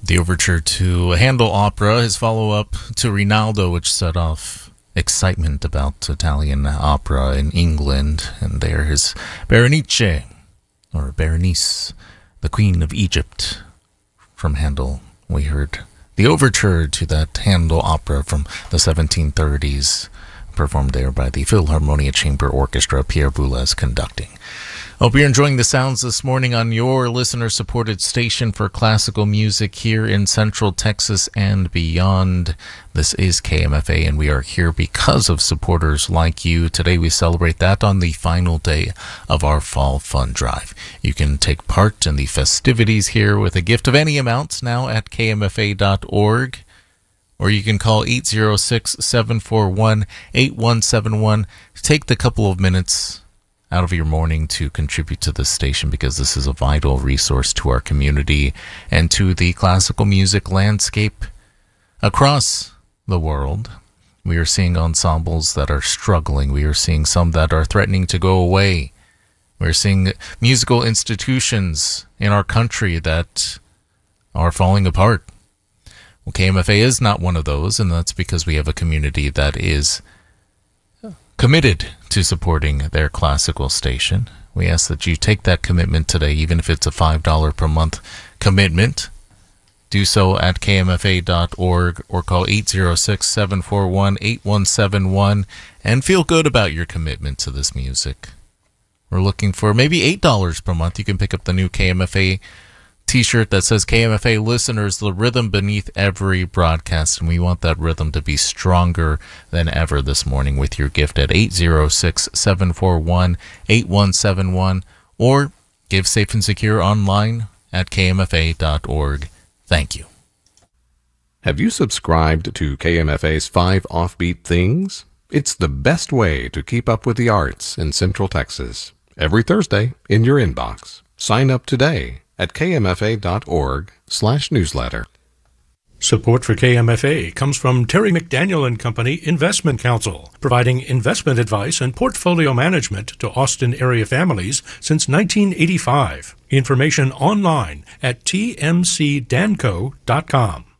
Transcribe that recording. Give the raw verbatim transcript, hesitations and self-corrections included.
The overture to a Handel opera, his follow-up to Rinaldo, which set off excitement about Italian opera in England, and there his Berenice, or Berenice, the Queen of Egypt, from Handel. We heard the overture to that Handel opera from the seventeen thirties, performed there by the Philharmonia Chamber Orchestra, Pierre Boulez conducting. Hope you're enjoying the sounds this morning on your listener-supported station for classical music here in Central Texas and beyond. This is K M F A, and we are here because of supporters like you. Today we celebrate that on the final day of our Fall Fund Drive. You can take part in the festivities here with a gift of any amount now at K M F A dot org. Or you can call eight zero six, seven four one, eight one seven one. Take the couple of minutes out of your morning to contribute to this station, because this is a vital resource to our community and to the classical music landscape across the world. We are seeing ensembles that are struggling. We are seeing some that are threatening to go away. We're seeing musical institutions in our country that are falling apart. Well, K M F A is not one of those, and that's because we have a community that is committed to supporting their classical station. We ask that you take that commitment today, even if it's a five dollars per month commitment. Do so at K M F A dot org or call eight zero six, seven four one, eight one seven one and feel good about your commitment to this music. We're looking for maybe eight dollars per month. You can pick up the new K M F A t-shirt that says K M F A listeners, the rhythm beneath every broadcast, and we want that rhythm to be stronger than ever this morning with your gift at eight zero six, seven four one, eight one seven one or give safe and secure online at K M F A dot org. Thank you. Have you subscribed to K M F A's Five Offbeat Things? It's the best way to keep up with the arts in Central Texas. Every Thursday in your inbox. Sign up today at K M F A dot org slash newsletter. Support for K M F A comes from Terry McDaniel and Company Investment Counsel, providing investment advice and portfolio management to Austin area families since nineteen eighty-five. Information online at T M C danco dot com.